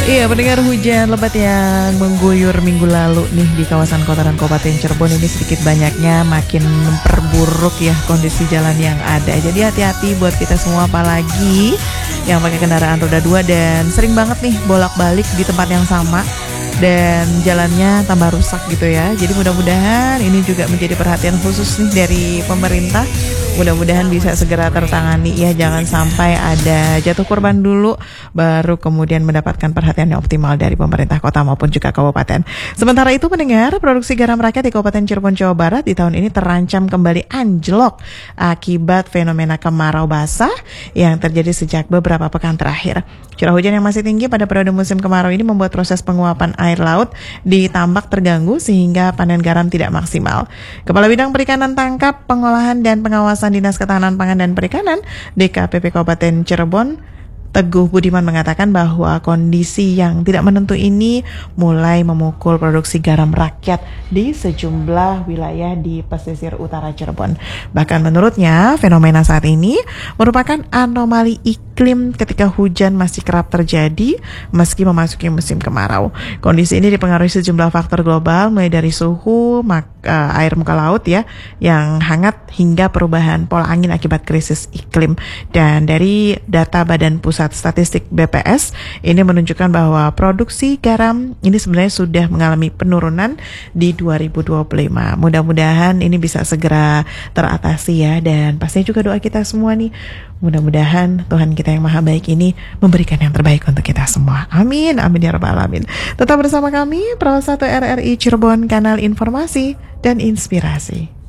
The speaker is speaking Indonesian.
Iya, pendengar, hujan lebat yang mengguyur minggu lalu nih di kawasan kota dan Kabupaten Cirebon ini sedikit banyaknya makin memperburuk ya kondisi jalan yang ada. Jadi hati-hati buat kita semua, apalagi yang pakai kendaraan roda 2 dan sering banget nih bolak-balik di tempat yang sama dan jalannya tambah rusak gitu ya. Jadi mudah-mudahan ini juga menjadi perhatian khusus nih dari pemerintah. Mudah-mudahan bisa segera tertangani ya, jangan sampai ada jatuh korban dulu baru kemudian mendapatkan perhatian yang optimal dari pemerintah kota maupun juga kabupaten. Sementara itu pendengar, produksi garam rakyat di Kabupaten Cirebon, Jawa Barat di tahun ini terancam kembali anjlok akibat fenomena kemarau basah yang terjadi sejak beberapa pekan terakhir. Curah hujan yang masih tinggi pada periode musim kemarau ini membuat proses penguapan air laut di tambak terganggu sehingga panen garam tidak maksimal. Kepala Bidang Perikanan Tangkap, Pengolahan dan Pengawasan Dinas Ketahanan Pangan dan Perikanan DKPP Kabupaten Cirebon, Teguh Budiman, mengatakan bahwa kondisi yang tidak menentu ini mulai memukul produksi garam rakyat di sejumlah wilayah di pesisir utara Cirebon. Bahkan menurutnya, fenomena saat ini merupakan anomali iklim ketika hujan masih kerap terjadi meski memasuki musim kemarau. Kondisi ini dipengaruhi sejumlah faktor global, mulai dari suhu, air muka laut ya yang hangat hingga perubahan pola angin akibat krisis iklim. Dan dari data Badan Pusat Statistik BPS ini menunjukkan bahwa produksi garam ini sebenarnya sudah mengalami penurunan di 2025. Mudah-mudahan ini bisa segera teratasi ya, dan pastinya juga doa kita semua nih, mudah-mudahan Tuhan kita yang maha baik ini memberikan yang terbaik untuk kita semua. Amin, amin ya rabbal alamin. Tetap bersama kami, Pro 1 RRI Cirebon, kanal informasi dan inspirasi.